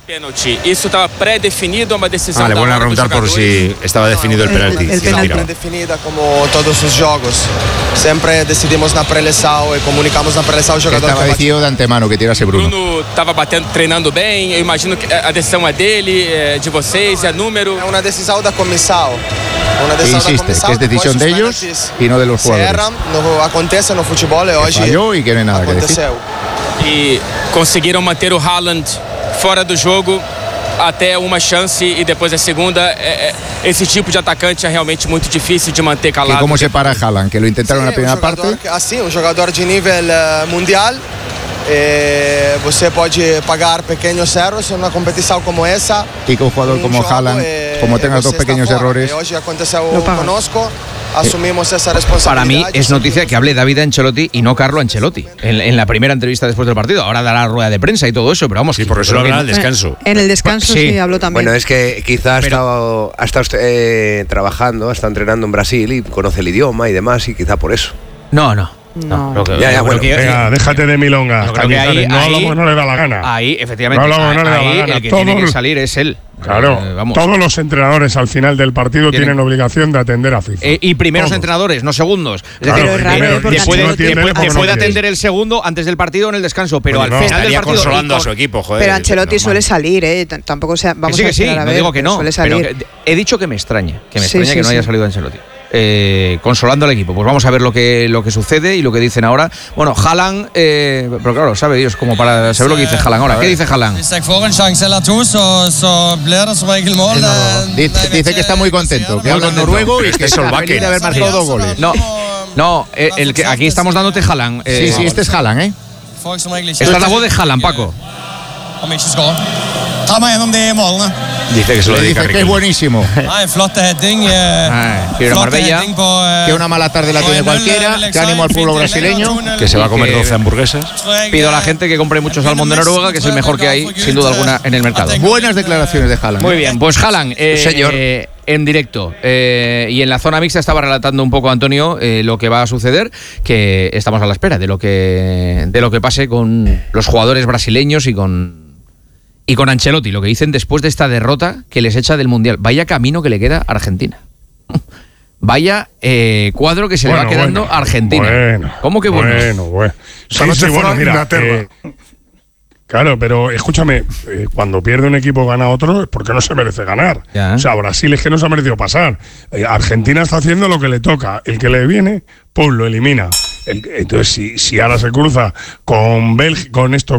Penalti. Eso estaba predefinido, una decisión. Le vuelven a preguntar por si estaba definido el penalti. El penalti. Predefinida como todos los juegos. Siempre decidimos na pré-lesão e comunicamos na pré-lesão ao jogador. Estaba decidido de antemano que tirase Bruno. Bruno estava treinando bem. Eu imagino que a decisão é dele, de vocês, é número. É uma decisão da comissão. Insiste, que es decisión de ellos y no de los jugadores. Acontece no futebol e hoje falló y que no hay nada que decir. E conseguiram manter o Haaland fora do jogo até uma chance e depois a segunda. Esse tipo de atacante é realmente muito difícil de manter calado. ¿Y cómo se para Haaland? Que lo intentaron en la primera parte. Assim, um jogador de nível mundial. Você pode pagar pequeños erros en una competición como esa. Y con un jugador como Haaland, como tenga dos pequeños errores. Hoy aconteceu conosco. Asumimos esa responsabilidad. Para mí es noticia que hable David Ancelotti y no Carlo Ancelotti en la primera entrevista después del partido. Ahora dará rueda de prensa y todo eso, pero vamos. Sí, por eso lo habla al descanso. En el descanso sí habló también. Bueno, es que quizás ha estado trabajando, ha estado entrenando en Brasil y conoce el idioma y demás, y quizá por eso. No. Bueno. Venga, déjate de milongas. No hablamos, no le da la gana. Ahí, efectivamente. No hablamos, no le da la gana. El que tiene que salir es él. Claro, todos los entrenadores al final del partido tienen obligación de atender a FIFA. Y primeros entrenadores, no segundos. Es decir, que puede atender el segundo antes del partido o en el descanso, pero al final del partido. Consolando a su equipo, joder. Pero Ancelotti suele salir, tampoco vamos a decir, no digo que no. Pero he dicho que me extraña que no haya salido Ancelotti. Consolando al equipo. Pues vamos a ver lo que sucede y lo que dicen ahora. Bueno, Haaland, pero claro, sabe Dios, como para saber lo que dice Haaland ahora. ¿Qué dice Haaland? Dice que está muy contento, que habla noruego y que está feliz de haber marcado 2 goles. No, aquí estamos dándote Haaland. Sí, este es Haaland, Esta es la voz de Haaland, Paco. Dice que se lo dedica a que es buenísimo. Quiero Marbella. Que una mala tarde la tiene cualquiera. Que ánimo al pueblo brasileño. Que se va a comer 12 hamburguesas. Pido a la gente que compre mucho salmón de Noruega, que es el mejor que hay, sin duda alguna, en el mercado. Buenas declaraciones de Haaland. Muy bien, pues Haaland, señor. En directo. Y en la zona mixta estaba relatando un poco, Antonio, lo que va a suceder, que estamos a la espera de lo que pase con los jugadores brasileños y con Ancelotti, lo que dicen después de esta derrota que les echa del Mundial. Vaya camino que le queda a Argentina. Vaya cuadro que se le va quedando a Argentina. ¿Cómo que bueno? Bueno. Mira, Inglaterra. Claro, pero escúchame, cuando pierde un equipo gana otro es porque no se merece ganar. Ya. O sea, Brasil es que no se ha merecido pasar. Argentina está haciendo lo que le toca. El que le viene, pues lo elimina. Entonces, si ahora se cruza con Bélgica,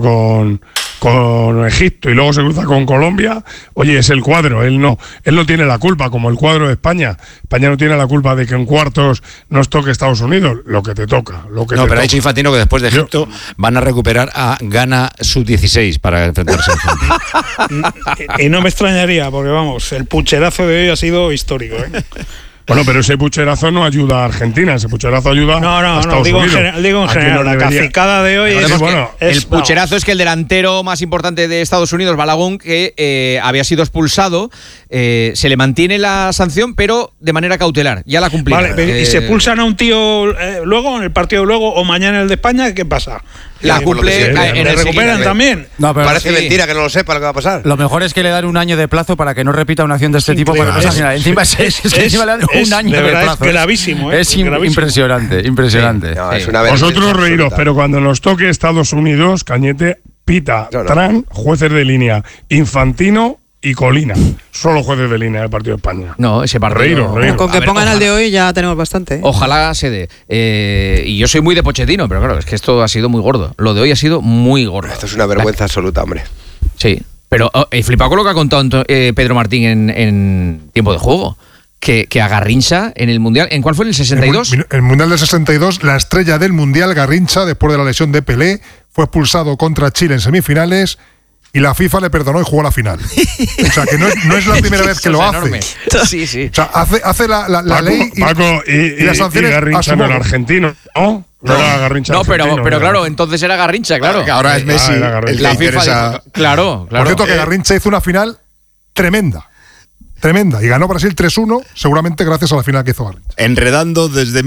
con Egipto y luego se cruza con Colombia, oye, es el cuadro, él no tiene la culpa, como el cuadro de España. España no tiene la culpa de que en cuartos nos toque Estados Unidos, lo que te toca. Pero ha dicho Infantino que después de Egipto van a recuperar a Ghana sub-16 para enfrentarse a Y no me extrañaría, porque vamos, el pucherazo de hoy ha sido histórico, Bueno, pero ese pucherazo no ayuda a Argentina, ese pucherazo ayuda a Estados Unidos. Digo en general, la cacicada de hoy el pucherazo es que el delantero más importante de Estados Unidos, Balogun, que había sido expulsado, se le mantiene la sanción, pero de manera cautelar, ya la cumplirá. Vale, ¿y se expulsan a un tío luego, en el partido luego, o mañana en el de España? ¿Qué pasa? La cumple en el recuperan también. No, parece mentira que no lo sepa lo que va a pasar. Lo mejor es que le dan un año de plazo para que no repita una acción de este tipo. Encima encima le dan un año de plazo. Es gravísimo. Es impresionante. Es una Vosotros reíros, pero cuando nos toque Estados Unidos, Cañete, Pita, Tran, jueces de línea, Infantino y Colina. Solo jueces de línea del partido de España. No, ese partido. Reíros. Con que pongan al de hoy ya tenemos bastante. Ojalá se dé. Y yo soy muy de Pochettino, pero claro, es que esto ha sido muy gordo. Lo de hoy ha sido muy gordo. Esto es una vergüenza absoluta, hombre. Sí, pero he flipado con lo que ha contado Pedro Martín en tiempo de juego. Que a Garrincha en el Mundial, ¿en cuál fue? ¿En el 62? El Mundial del 62, la estrella del Mundial, Garrincha, después de la lesión de Pelé, fue expulsado contra Chile en semifinales y la FIFA le perdonó y jugó la final. O sea, que no es la primera vez que lo hace. Enorme. Sí. O sea, hace la ley y las sanciones Garrincha no era argentino, ¿no? No era Garrincha. No, pero claro, entonces era Garrincha, claro. Que ahora es Messi. La FIFA, claro. Por cierto, que Garrincha hizo una final tremenda. tremenda. Y ganó Brasil 3-1, seguramente gracias a la final que hizo Garrincha. Enredando desde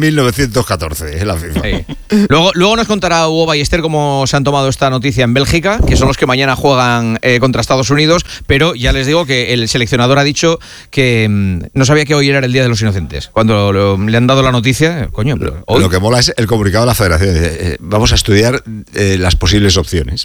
1914 la FIFA. Sí. Luego nos contará Hugo Ballester cómo se han tomado esta noticia en Bélgica, que son los que mañana juegan contra Estados Unidos, pero ya les digo que el seleccionador ha dicho que no sabía que hoy era el Día de los Inocentes. Cuando le han dado la noticia, coño, pero hoy... Lo que mola es el comunicado de la Federación. Vamos a estudiar las posibles opciones.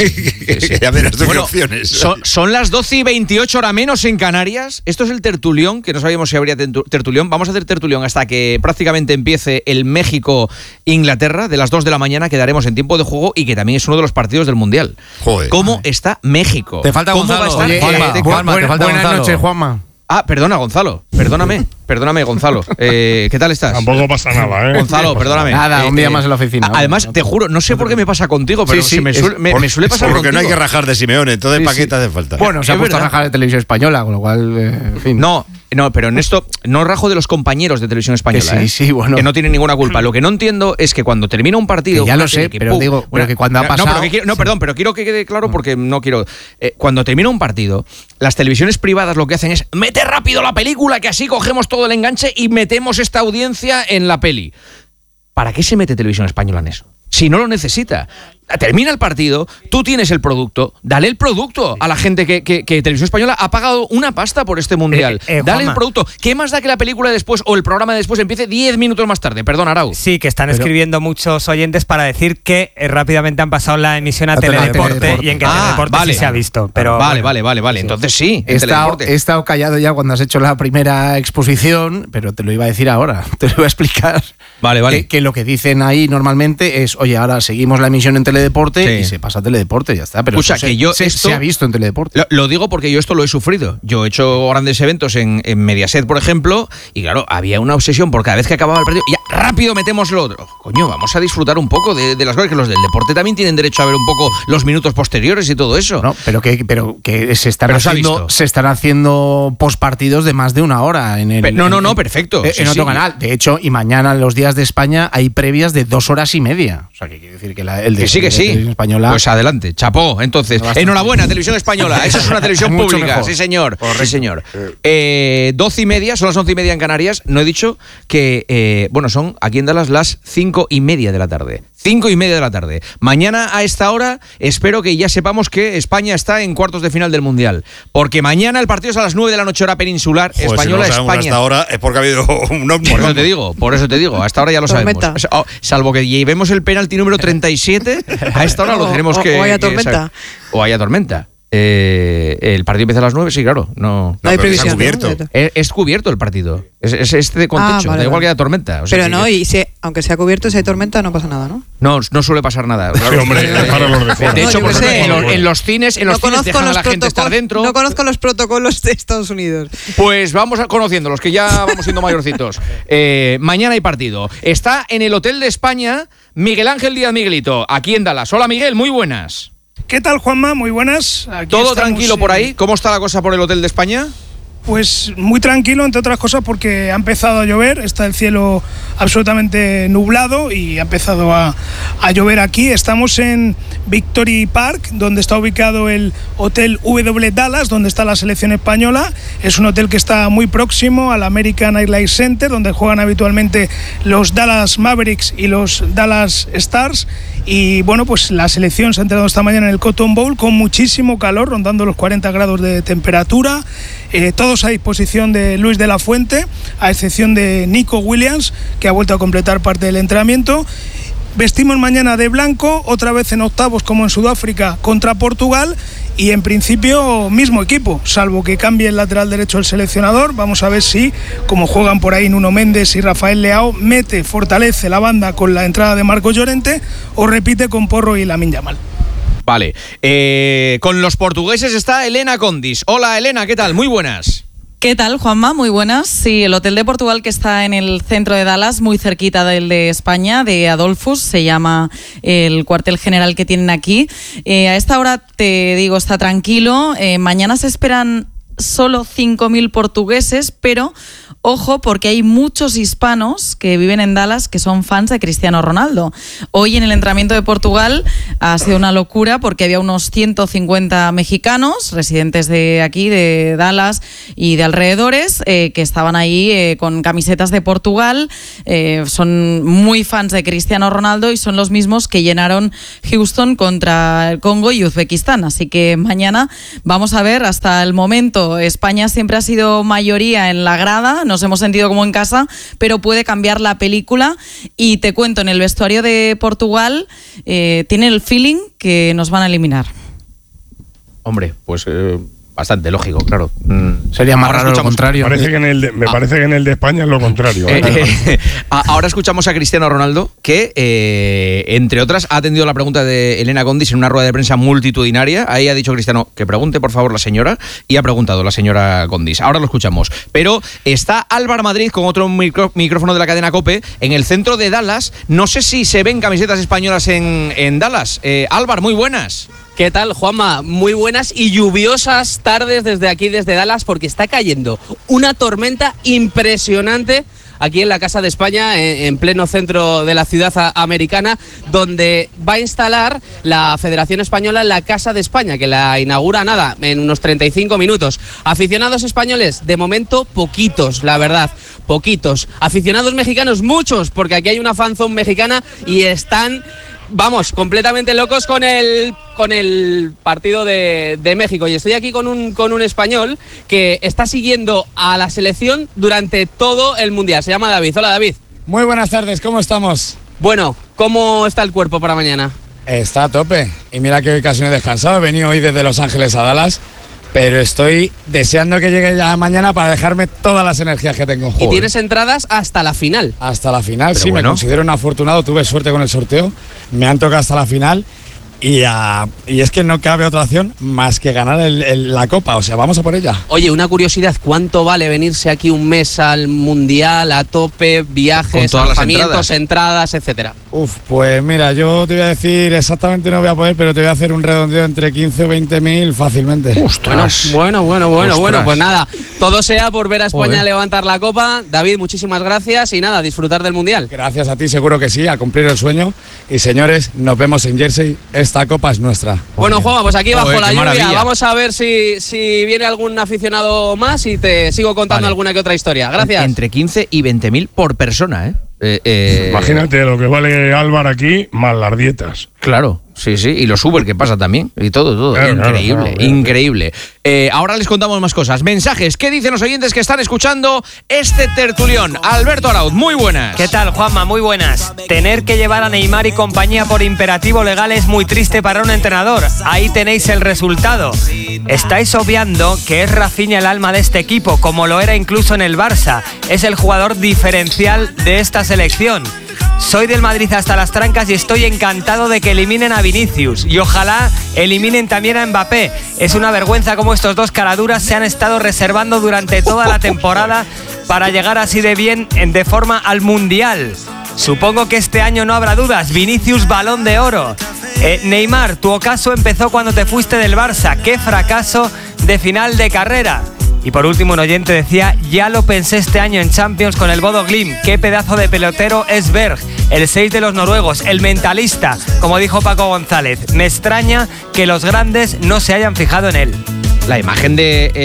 Sí. Ya verás Bueno, opciones. Son las 12:28 hora menos en Canarias. Esto es el tertulión, que no sabíamos si habría tertulión. Vamos a hacer tertulión hasta que prácticamente empiece el México-Inglaterra de las 2 de la mañana, que daremos en tiempo de juego y que también es uno de los partidos del Mundial. Joder. ¿Cómo está México? Te falta ¿Cómo Gonzalo. va a estar? Oye, Juanma, te falta Buenas Gonzalo. noches, Juanma. Ah, perdona, Gonzalo. Perdóname, Gonzalo. ¿Qué tal estás? Tampoco pasa nada, ¿eh? Gonzalo, perdóname. Nada, un día más en la oficina. Además, te juro, no sé por qué me pasa contigo, pero Sí, me suele pasar Porque contigo. no hay que rajar de Simeone, entonces Sí, ¿para qué sí. te hace falta? Bueno, se ha Es puesto a verdad. rajar de Televisión Española, con lo cual, en fin. No, pero en esto no rajo de los compañeros de Televisión Española. Que sí, bueno. Que no tienen ninguna culpa. Lo que no entiendo es que cuando termina un partido. Que ya lo una sé, serie que, pero ¡pum! digo, pero que cuando ha pasado- Pero quiero que quede claro porque no quiero. Cuando termina un partido, las televisiones privadas lo que hacen es meter rápido la película, que así cogemos todo el enganche y metemos esta audiencia en la peli. ¿Para qué se mete Televisión Española en eso? Si no lo necesita. Termina el partido, tú tienes el producto, dale el producto a la gente que Televisión Española ha pagado una pasta por este Mundial. Dale Juanma. el producto. ¿Qué más da que la película después o el programa de después empiece 10 minutos más tarde? Perdón, Arau. Sí, que están escribiendo muchos oyentes para decir que rápidamente han pasado la emisión a Teledeporte y en que Teledeporte sí se ha visto. Pero Vale. Entonces sí, He en estado, Teledeporte. he estado callado ya cuando has hecho la primera exposición, pero te lo iba a decir ahora, te lo iba a explicar. Vale. Que lo que dicen ahí normalmente es, oye, ahora seguimos la emisión en Teledeporte Sí. y se pasa a Teledeporte, ya está. Pero Escucha, eso que yo esto- se ha visto en Teledeporte. Lo digo porque yo esto lo he sufrido. Yo he hecho grandes eventos en Mediaset, por ejemplo, y claro, había una obsesión por cada vez que acababa el partido, ya rápido metemos lo otro. Coño, vamos a disfrutar un poco de las cosas, que los del deporte también tienen derecho a ver un poco los minutos posteriores y todo eso. No, pero que se están Pero se ha haciendo, visto. se están haciendo postpartidos de más de una hora en el No, perfecto. en Sí, otro sí. canal. De hecho, y mañana en los días de España hay previas de 2 horas y media. O sea, que quiere decir que el de Que sí. Televisión Española. Pues adelante, chapó. Entonces, Bastante. enhorabuena, Televisión Española. Eso es una televisión Mucho pública. mejor. Sí, señor. Sí, señor. 12:30, son las 11:30 en Canarias. No he dicho que, son aquí en Dallas las 5:30 de la tarde. 5:30 de la tarde. Mañana a esta hora espero que ya sepamos que España está en cuartos de final del Mundial. Porque mañana el partido es a las 9 de la noche hora peninsular. Joder, Española, si no lo sabemos España. hasta ahora es porque ha habido un ovni. Por eso te digo, hasta ahora ya lo Tormenta. sabemos. Salvo que llevemos el penalti número 37, a esta hora lo tenemos que. O haya que tormenta. saber. O haya tormenta. El partido empieza a las 9, sí, claro. No hay pero previsión. está cubierto. ¿no? Es cubierto el partido. Es este con techo. vale, Da igual vale. que haya tormenta. O sea, Pero que- no, aunque sea cubierto, si hay tormenta, no pasa nada, ¿no? No suele pasar nada. Sí, hombre, es para los de fuera. De No, hecho, yo por qué ejemplo, sé. en los cines, dejan a la gente estar dentro. No conozco los protocolos de Estados Unidos. Pues vamos conociéndolos, que ya vamos siendo mayorcitos. Mañana hay partido. Está en el Hotel de España Miguel Ángel Díaz Miguelito, aquí en Dallas. Hola, Miguel, muy buenas. ¿Qué tal, Juanma? Muy buenas. Aquí ¿Todo estamos, tranquilo por ahí? ¿Cómo está la cosa por el Hotel de España? Pues muy tranquilo, entre otras cosas, porque ha empezado a llover, está el cielo absolutamente nublado y ha empezado a llover aquí. Estamos en Victory Park, donde está ubicado el Hotel W Dallas, donde está la selección española. Es un hotel que está muy próximo al American Airlines Center, donde juegan habitualmente los Dallas Mavericks y los Dallas Stars. Y bueno, pues la selección se ha entrenado esta mañana en el Cotton Bowl con muchísimo calor, rondando los 40 grados de temperatura. Todos a disposición de Luis de la Fuente, a excepción de Nico Williams, que ha vuelto a completar parte del entrenamiento. Vestimos mañana de blanco, otra vez en octavos como en Sudáfrica contra Portugal, y en principio mismo equipo, salvo que cambie el lateral derecho el seleccionador. Vamos a ver si, como juegan por ahí Nuno Méndez y Rafael Leao, fortalece la banda con la entrada de Marcos Llorente o repite con Porro y Lamine Yamal. Vale. Con los portugueses está Elena Condis. Hola, Elena, ¿qué tal? Muy buenas. ¿Qué tal, Juanma? Muy buenas. Sí, el Hotel de Portugal, que está en el centro de Dallas, muy cerquita del de España, de Adolphus, se llama el cuartel general que tienen aquí. A esta hora, te digo, está tranquilo. Mañana se esperan solo 5.000 portugueses, pero Ojo, porque hay muchos hispanos que viven en Dallas que son fans de Cristiano Ronaldo. Hoy en el entrenamiento de Portugal ha sido una locura porque había unos 150 mexicanos, residentes de aquí, de Dallas y de alrededores, que estaban ahí con camisetas de Portugal. Son muy fans de Cristiano Ronaldo y son los mismos que llenaron Houston contra el Congo y Uzbekistán. Así que mañana vamos a ver. Hasta el momento España siempre ha sido mayoría en la grada, nos hemos sentido como en casa, pero puede cambiar la película. Y te cuento, en el vestuario de Portugal tiene el feeling que nos van a eliminar. Hombre, pues bastante lógico, claro. Sería más raro lo contrario. Me parece que en el de España es lo contrario. Ahora escuchamos a Cristiano Ronaldo, que, entre otras, ha atendido la pregunta de Elena Gondis en una rueda de prensa multitudinaria. Ahí ha dicho Cristiano que pregunte, por favor, la señora, y ha preguntado la señora Gondis. Ahora lo escuchamos. Pero está Álvaro Madrid con otro micrófono de la cadena COPE en el centro de Dallas. No sé si se ven camisetas españolas en Dallas. Álvaro, muy buenas. ¿Qué tal, Juanma? Muy buenas y lluviosas tardes desde aquí, desde Dallas, porque está cayendo una tormenta impresionante aquí en la Casa de España, en pleno centro de la ciudad americana, donde va a instalar la Federación Española la Casa de España, que la inaugura en unos 35 minutos. Aficionados españoles, de momento poquitos, la verdad, poquitos. Aficionados mexicanos, muchos, porque aquí hay una fanzone mexicana y están... completamente locos con el partido de México. Y estoy aquí con un español que está siguiendo a la selección durante todo el Mundial. Se llama David. Hola, David. Muy buenas tardes, ¿cómo estamos? Bueno, ¿cómo está el cuerpo para mañana? Está a tope. Y mira que hoy casi no he descansado. He venido hoy desde Los Ángeles a Dallas, pero estoy deseando que llegue ya mañana para dejarme todas las energías que tengo. Y tienes entradas hasta la final. Hasta la final, pero sí, bueno. Me considero un afortunado, tuve suerte con el sorteo, me han tocado hasta la final y es que no cabe otra opción más que ganar la Copa, o sea, vamos a por ella. Oye, una curiosidad, ¿cuánto vale venirse aquí un mes al Mundial, a tope, viajes, alojamientos, entradas, etcétera? Pues mira, yo te voy a decir exactamente, no voy a poder, pero te voy a hacer un redondeo entre 15 o 20.000 fácilmente. Bueno, pues nada, todo sea por ver a España levantar la Copa. David, muchísimas gracias y nada, disfrutar del Mundial. Gracias a ti, seguro que sí, a cumplir el sueño. Y señores, nos vemos en Jersey, esta Copa es nuestra. Bueno, Juanma, pues aquí bajo la lluvia, maravilla. Vamos a ver si viene algún aficionado más y te sigo contando alguna que otra historia. Gracias. Entre 15 y 20.000 por persona, Imagínate lo que vale Álvaro aquí, más las dietas. Claro, sí, y los Uber que pasa también, y todo. Increíble, claro. increíble. Ahora les contamos más cosas. Mensajes, ¿qué dicen los oyentes que están escuchando este tertulión? Alberto Arauz, muy buenas. ¿Qué tal, Juanma? Muy buenas. Tener que llevar a Neymar y compañía por imperativo legal es muy triste para un entrenador. Ahí tenéis el resultado. Estáis obviando que es Rafinha el alma de este equipo, como lo era incluso en el Barça. Es el jugador diferencial de esta selección. Soy del Madrid hasta las trancas y estoy encantado de que eliminen a Vinicius y ojalá eliminen también a Mbappé. Es una vergüenza cómo estos dos caraduras se han estado reservando durante toda la temporada para llegar así de bien de forma al Mundial. Supongo que este año no habrá dudas. Vinicius, Balón de Oro. Neymar, tu ocaso empezó cuando te fuiste del Barça. ¡Qué fracaso de final de carrera! Y por último, un oyente decía: ya lo pensé este año en Champions con el Bodo Glimt. Qué pedazo de pelotero es Berg, el 6 de los noruegos, el mentalista, como dijo Paco González. Me extraña que los grandes no se hayan fijado en él. La imagen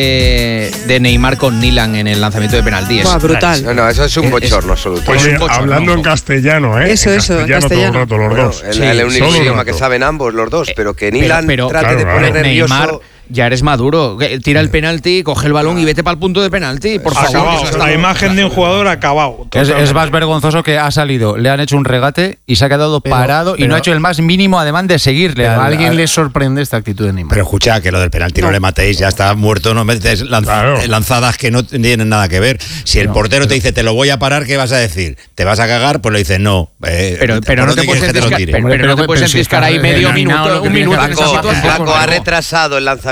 de Neymar con Nilan en el lanzamiento de penalti es brutal. No, eso es un bochorno absoluto. Oye, hablando en castellano, Eso, en castellano. Todo el rato, los dos. El único idioma que saben ambos, los dos, pero que Nilan trate de poner nervioso... Neymar, ya eres maduro. Tira el penalti, coge el balón y vete para el punto de penalti, por favor. Acabado, la imagen de un jugador acabado. Es más vergonzoso que ha salido, le han hecho un regate y se ha quedado parado y no ha hecho el más mínimo ademán de seguirle. ¿A alguien le sorprende esta actitud de Neymar? Pero escucha, que lo del penalti no le matéis, ya está muerto, no metes lanzadas que no tienen nada que ver. Si el portero te dice, te lo voy a parar, ¿qué vas a decir? ¿Te vas a cagar? Pues le dices, no. Pero no te puedes entiscar ahí medio minuto, un minuto en esa situación. Paco ha retrasado el lanzamiento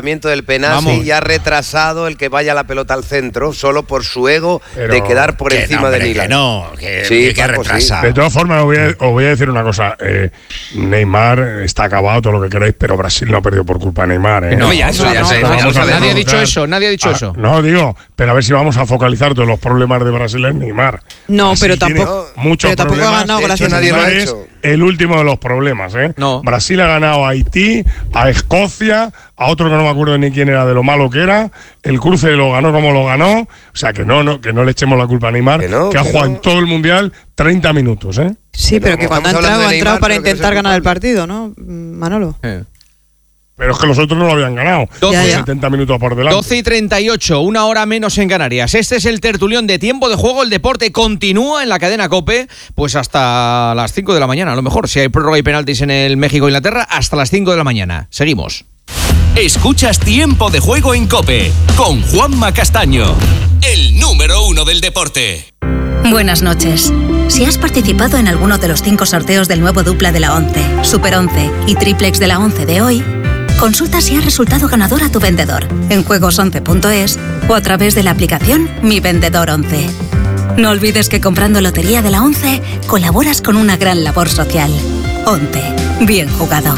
lanzamiento del penalti Vamos. y ha retrasado el que vaya la pelota al centro, solo por su ego de quedar por encima de Nyland. Sí, Paco, retrasa. De todas formas, os voy a decir una cosa. Neymar está acabado, todo lo que queráis, pero Brasil no ha perdido por culpa de Neymar. No, ya sé. Nadie ha dicho eso, nadie ha dicho eso. No, digo, pero a ver si vamos a focalizar todos los problemas de Brasil en Neymar. No, Brasil pero tiene tampoco, muchos pero tampoco problemas. ha ganado gracias a nadie lo ha Neymar es hecho. el último de los problemas, ¿eh? No. Brasil ha ganado a Haití, a Escocia, a otro que no me acuerdo ni quién era de lo malo que era. El cruce lo ganó como lo ganó. O sea, que no le echemos la culpa a Neymar, que ha jugado en todo el Mundial 30 minutos, ¿eh? Sí, pero que cuando ha estamos hablando entrado, de ha entrado Neymar, para pero que no intentar se ganar el culpable. partido, ¿no, Manolo? Pero es que los otros no lo habían ganado. 70 minutos por delante. 12:38, una hora menos en Canarias. Este es el tertulión de Tiempo de Juego. El deporte continúa en la cadena COPE, pues hasta las 5 de la mañana, a lo mejor. Si hay prórroga y penaltis en el México-Inglaterra, hasta las 5 de la mañana. Seguimos. Escuchas Tiempo de Juego en COPE con Juanma Castaño, el número 1 del deporte. Buenas noches. Si has participado en alguno de los 5 sorteos del nuevo dupla de la 11, Super 11 y Triplex de la 11 de hoy, consulta si has resultado ganador a tu vendedor en juegos11.es o a través de la aplicación Mi Vendedor 11. No olvides que comprando Lotería de la 11 colaboras con una gran labor social. 11. Bien jugado.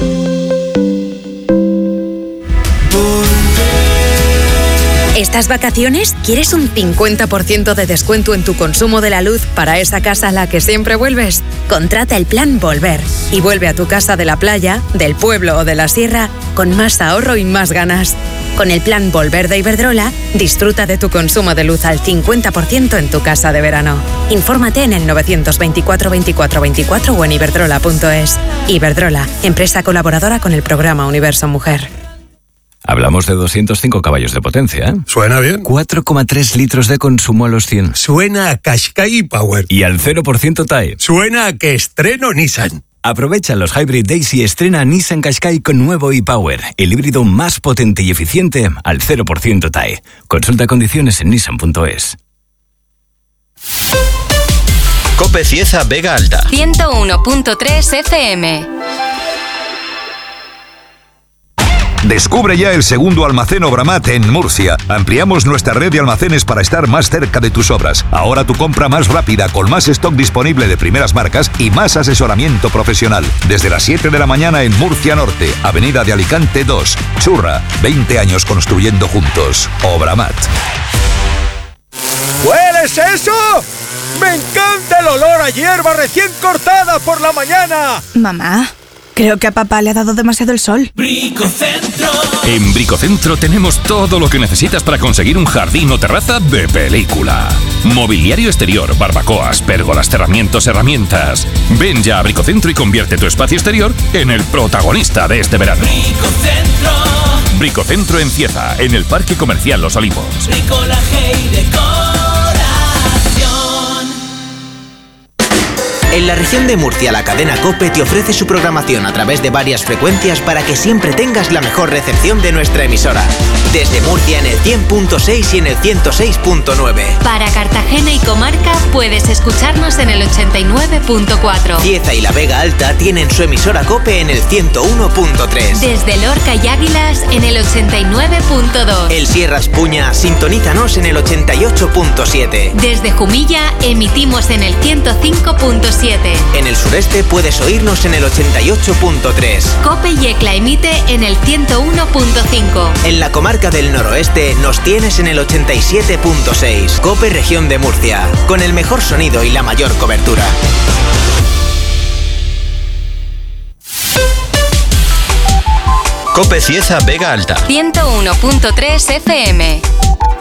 ¿Estas vacaciones quieres un 50% de descuento en tu consumo de la luz para esa casa a la que siempre vuelves? Contrata el plan Volver y vuelve a tu casa de la playa, del pueblo o de la sierra con más ahorro y más ganas. Con el plan Volver de Iberdrola, disfruta de tu consumo de luz al 50% en tu casa de verano. Infórmate en el 924 24 24 o en iberdrola.es. Iberdrola, empresa colaboradora con el programa Universo Mujer. Hablamos de 205 caballos de potencia, ¿eh? Suena bien. 4,3 litros de consumo a los 100. Suena a Qashqai Power. Y al 0% TAE. Suena a que estreno Nissan. Aprovecha los Hybrid Days y estrena Nissan Qashqai con nuevo e-Power, el híbrido más potente y eficiente al 0% TAE. Consulta condiciones en nissan.es. COPE Cieza Vega Alta. 101.3 FM. Descubre ya el segundo almacén Obramat en Murcia. Ampliamos nuestra red de almacenes para estar más cerca de tus obras. Ahora tu compra más rápida, con más stock disponible de primeras marcas y más asesoramiento profesional. Desde las 7 de la mañana en Murcia Norte, Avenida de Alicante 2. Churra, 20 años construyendo juntos. Obramat. ¿Hueles eso? ¡Me encanta el olor a hierba recién cortada por la mañana! Mamá, creo que a papá le ha dado demasiado el sol. Bricocentro. En Bricocentro tenemos todo lo que necesitas para conseguir un jardín o terraza de película. Mobiliario exterior, barbacoas, pérgolas, cerramientos, herramientas. Ven ya a Bricocentro y convierte tu espacio exterior en el protagonista de este verano. Bricocentro. Bricocentro en Cieza, en el Parque Comercial Los Olivos. Bricolaje y decoración. En la región de Murcia, la cadena COPE te ofrece su programación a través de varias frecuencias para que siempre tengas la mejor recepción de nuestra emisora. Desde Murcia en el 100.6 y en el 106.9. Para Cartagena y comarca puedes escucharnos en el 89.4. Cieza y la Vega Alta tienen su emisora COPE en el 101.3. Desde Lorca y Águilas en el 89.2. El Sierra Espuña, sintonízanos en el 88.7. Desde Jumilla emitimos en el 105.7. En el sureste puedes oírnos en el 88.3. COPE y ECLA emite en el 101.5. En la comarca del noroeste nos tienes en el 87.6. COPE Región de Murcia, con el mejor sonido y la mayor cobertura. COPE Cieza Vega Alta. 101.3 FM.